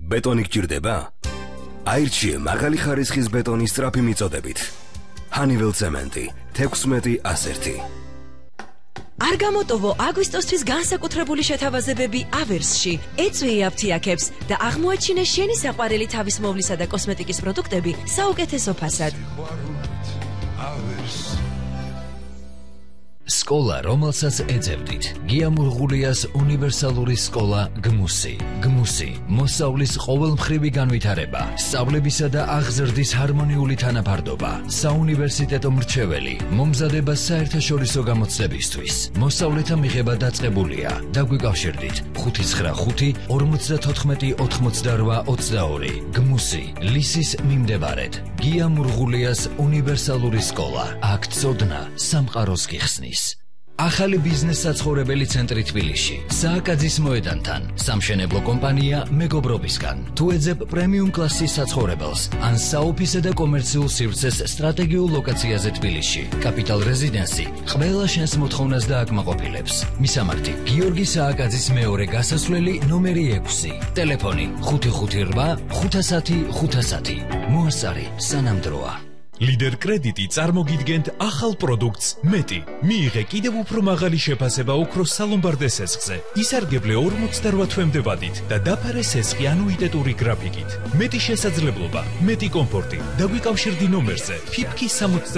ბეტონი გჭირდება? აირჩიე მაღალი ხარისხის ბეტონის სწრაფი მიწოდებით. Honeywell Cement 16-101. არ გამოტოვო აგვისტოსთვის განსაკუთრებული შეთავაზებები ავერსში. ეწვიე აფთიაქებს და აღმოაჩინე შენი საყვარელი თავისმოვლისა და კოსმეტიკის პროდუქტები საუკეთესო ფასად. სკოლა, რომელსაც ეძებდით. გია მურღულიას უნივერსალური სკოლა გმუსი. გმუსი, მოსავლის ყოველმხრივი განვითარება, სწავლებისა და აღზრდის ჰარმონიული თანაფარდობა, საუნივერსიტეტო მრჩეველი, მომზადება საერთაშორისო გამოცდებისთვის. მოსავლეთა მიღება დაწყებულია. დაგვიკავშირდით 595 54 88 22. გმუსი, ლისის მიმდებარედ. გია მურღულიას უნივერსალური სკოლა. აქ წოდნა სამყაროს გიხსნის. ახალი ბიზნეს საცხოვრებელი ცენტრი თბილისში. სააკაძის მოედანთან. სამშენებლო კომპანია მეგობრობისგან. თუ ეძებ პრემიუმ კლასის საცხოვრებელს ან საოფისე და კომერციულ სივრცეს სტრატეგიულ ლოკაციაზე თბილისში. კაპიტალ რეზიდენსი ყველა შენს მოთხოვნას დააკმაყოფილებს. მისამართი: გიორგი სააკაძის მეორე გასასვლელი ნომერი 6. ტელეფონი 558 510 510. მოასწარი სანამდროა. ლიდერ კრედიტი წარმოგიდგენთ ახალ პროდუქტს მეტი. მიიღე კიდევ უფრო მაღალი შეფასება ოქროს სალომბარდე სესხზე. ისარგებლე 48 თვემდე ვადით და დაფარე სესხი ანუიტეტური გრაფიკით. მეტი შესაძლებლობა, მეტი კომფორტი. დაგვიკავშირდი ნომერზე ფიფკი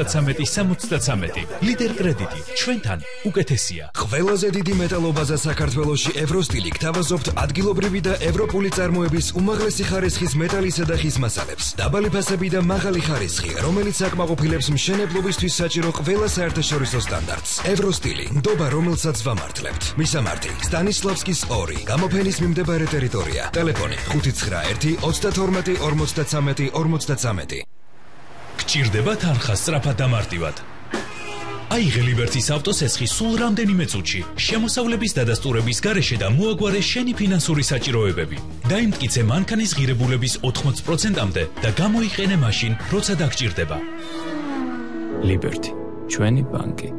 73-73. ლიდერ კრედიტი ჩვენთან უკეთესია. ყველაზე დიდი მეტალობაზა საქართველოში ევროსტილი გთავაზობთ ადგილობრივი და ევროპული წარმოების უმაღლესი ხარისხის მეტალისა და ხის მასალებს. დაბალი ფასები და მაღალი ხარისხი, რომელიც საკმაყოფილებს მშენებლობისთვის საჭირო ყველა საერთაშორისო სტანდარტს. ევროსტილი, ნდობა, რომელსაც ვამართლებთ. მისამართი: სტანისლავსკის 2, გამოფენის მიმდებარე ტერიტორია. ტელეფონი 591 32 53 53. გჭირდება თანხა სწრაფად და მარტივად. აიღე ლიბერტის ავტოსესხი სულ რამდენიმე წუთში. შემოსავლების დადასტურების გარეშე და მოაგვარე შენი ფინანსური საჭიროებები. დაიმტკიცე მანქანის ღირებულების 80%-მდე და გამოიყენე მაშინ, როცა დაგჭირდება. ლიბერტი, ჩვენი ბანკი.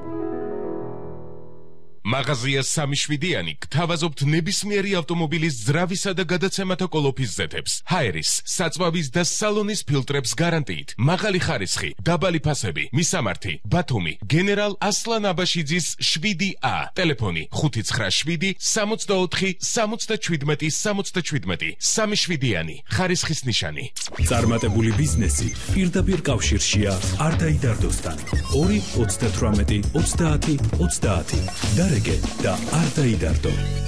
მაღაზია 3-7-იანი გთავაზობთ ნებისმიერი ავტომობილის ძრავისა და გადაცემათა კოლოფის ზეთებს, ჰაერის, საწვავის და სალონის ფილტრებს გარანტიით, მაღალი ხარისხი, დაბალი ფასები. მისამართი: ბათუმი, გენერალ ასლან აბაშიძის 7A. ტელეფონი 597 64 77 77. 3-7-იანი ხარისხის ნიშანი. წარმატებული ბიზნესი პირდაპირ კავშირშია არდაიდარდოსთან. 2 38 30 30. დარეგე და არ დაიდარდო.